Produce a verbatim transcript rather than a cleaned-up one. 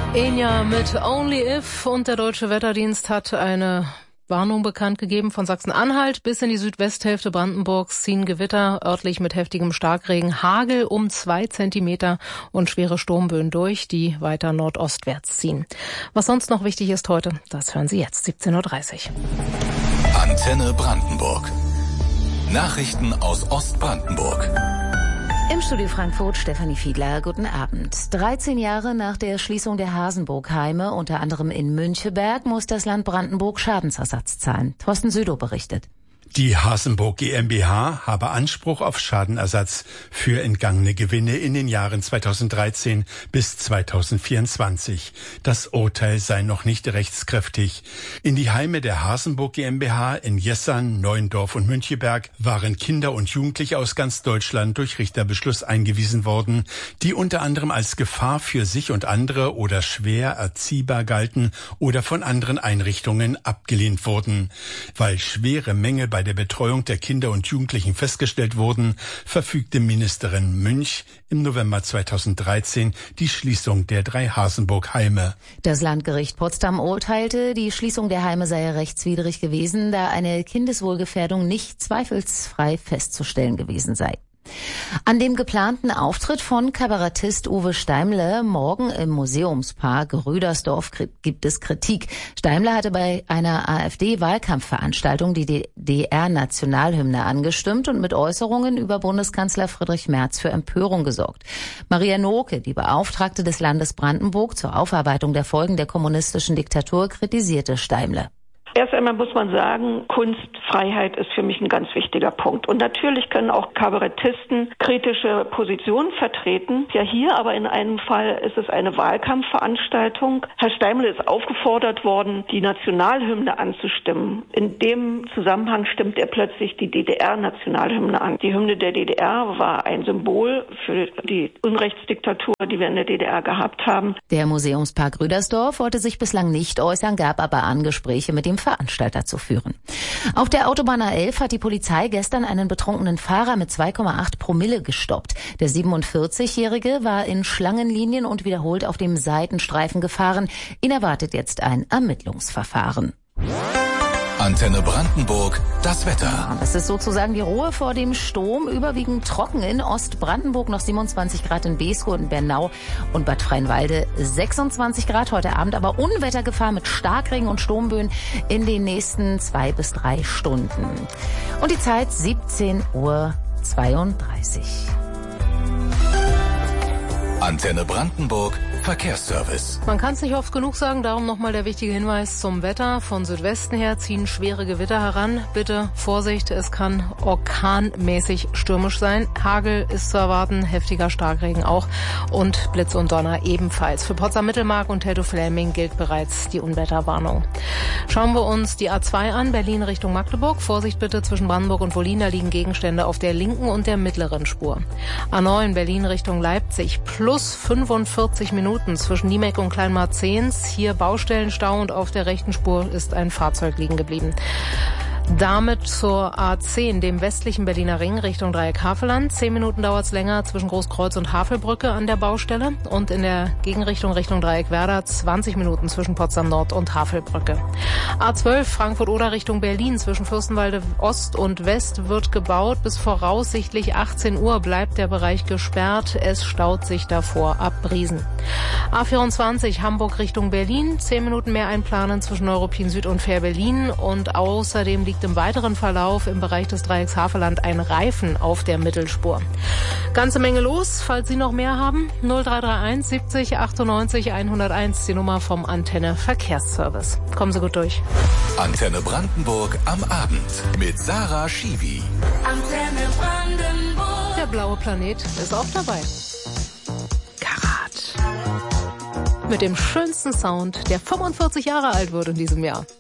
Enya mit Only If, und der Deutsche Wetterdienst hat eine Warnung bekannt gegeben. Von Sachsen-Anhalt bis in die Südwesthälfte Brandenburgs ziehen Gewitter, örtlich mit heftigem Starkregen, Hagel um zwei Zentimeter und schwere Sturmböen durch, die weiter nordostwärts ziehen. Was sonst noch wichtig ist heute, das hören Sie jetzt, siebzehn Uhr dreißig. Antenne Brandenburg. Nachrichten aus Ostbrandenburg. Im Studio Frankfurt Stefanie Fiedler, guten Abend. dreizehn Jahre nach der Schließung der Hasenburg-Heime, unter anderem in Müncheberg, muss das Land Brandenburg Schadensersatz zahlen. Thorsten Südow berichtet. Die Hasenburg GmbH habe Anspruch auf Schadenersatz für entgangene Gewinne in den Jahren zweitausenddreizehn bis zweitausendvierundzwanzig. Das Urteil sei noch nicht rechtskräftig. In die Heime der Hasenburg GmbH in Jessern, Neuendorf und Müncheberg waren Kinder und Jugendliche aus ganz Deutschland durch Richterbeschluss eingewiesen worden, die unter anderem als Gefahr für sich und andere oder schwer erziehbar galten oder von anderen Einrichtungen abgelehnt wurden. Weil schwere Mängel bei der Betreuung der Kinder und Jugendlichen festgestellt wurden, verfügte Ministerin Münch im November zweitausenddreizehn die Schließung der drei Hasenburg-Heime. Das Landgericht Potsdam urteilte, die Schließung der Heime sei rechtswidrig gewesen, da eine Kindeswohlgefährdung nicht zweifelsfrei festzustellen gewesen sei. An dem geplanten Auftritt von Kabarettist Uwe Steimle morgen im Museumspark Rüdersdorf gibt es Kritik. Steimle hatte bei einer AfD-Wahlkampfveranstaltung die D D R-Nationalhymne angestimmt und mit Äußerungen über Bundeskanzler Friedrich Merz für Empörung gesorgt. Maria Noke, die Beauftragte des Landes Brandenburg zur Aufarbeitung der Folgen der kommunistischen Diktatur, kritisierte Steimle. Erst einmal muss man sagen, Kunstfreiheit ist für mich ein ganz wichtiger Punkt. Und natürlich können auch Kabarettisten kritische Positionen vertreten. Ja, hier aber in einem Fall ist es eine Wahlkampfveranstaltung. Herr Steimle ist aufgefordert worden, die Nationalhymne anzustimmen. In dem Zusammenhang stimmt er plötzlich die D D R-Nationalhymne an. Die Hymne der D D R war ein Symbol für die Unrechtsdiktatur, die wir in der D D R gehabt haben. Der Museumspark Rüdersdorf wollte sich bislang nicht äußern, gab aber an, Gespräche mit dem Veranstalter zu führen. Auf der Autobahn A elf hat die Polizei gestern einen betrunkenen Fahrer mit zwei Komma acht Promille gestoppt. Der siebenundvierzigjährige war in Schlangenlinien und wiederholt auf dem Seitenstreifen gefahren. Ihn erwartet jetzt ein Ermittlungsverfahren. Antenne Brandenburg, das Wetter. Es ist sozusagen die Ruhe vor dem Sturm, überwiegend trocken in Ostbrandenburg, noch siebenundzwanzig Grad in Beeskow und Bernau und Bad Freienwalde sechsundzwanzig Grad heute Abend, aber Unwettergefahr mit Starkregen und Sturmböen in den nächsten zwei bis drei Stunden. Und die Zeit siebzehn Uhr zweiunddreißig. Antenne Brandenburg, Verkehrsservice. Man kann es nicht oft genug sagen, darum nochmal der wichtige Hinweis zum Wetter. Von Südwesten her ziehen schwere Gewitter heran. Bitte Vorsicht, es kann orkanmäßig stürmisch sein. Hagel ist zu erwarten, heftiger Starkregen auch und Blitz und Donner ebenfalls. Für Potsdam-Mittelmark und Teltow-Fläming gilt bereits die Unwetterwarnung. Schauen wir uns die A zwei an, Berlin Richtung Magdeburg. Vorsicht bitte zwischen Brandenburg und Wollin, da liegen Gegenstände auf der linken und der mittleren Spur. A neun, Berlin Richtung Leipzig, plus fünfundvierzig Minuten zwischen Niemek und Kleinmarzens. Hier Baustellenstau und auf der rechten Spur ist ein Fahrzeug liegen geblieben. Damit zur A zehn, dem westlichen Berliner Ring Richtung Dreieck Havelland. Zehn Minuten dauert es länger zwischen Großkreuz und Havelbrücke an der Baustelle. Und in der Gegenrichtung Richtung Dreieck Werder zwanzig Minuten zwischen Potsdam Nord und Havelbrücke. A zwölf, Frankfurt-Oder Richtung Berlin. Zwischen Fürstenwalde Ost und West wird gebaut. Bis voraussichtlich achtzehn Uhr bleibt der Bereich gesperrt. Es staut sich davor ab Briesen. A vierundzwanzig, Hamburg Richtung Berlin. Zehn Minuten mehr einplanen zwischen Neuruppin Süd und Fähr-Berlin. Und außerdem liegt im weiteren Verlauf im Bereich des Dreiecks Havelland ein Reifen auf der Mittelspur. Ganze Menge los, falls Sie noch mehr haben. null drei drei eins siebzig achtundneunzig hunderteins, die Nummer vom Antenne Verkehrsservice. Kommen Sie gut durch. Antenne Brandenburg am Abend mit Sarah Schiwi. Antenne Brandenburg. Der blaue Planet ist auch dabei. Karat. Mit dem schönsten Sound, der fünfundvierzig Jahre alt wird in diesem Jahr.